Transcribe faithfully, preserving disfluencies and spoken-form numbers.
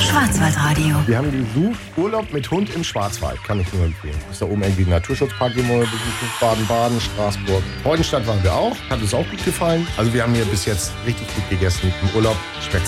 Schwarzwaldradio. Wir haben gesucht, Urlaub mit Hund im Schwarzwald, kann ich nur empfehlen. Ist da oben irgendwie ein Naturschutzpark, den wir besuchen. Baden-Baden, Straßburg. Freudenstadt waren wir auch, hat uns auch gut gefallen. Also wir haben hier bis jetzt richtig gut gegessen im Urlaub. Schmeckt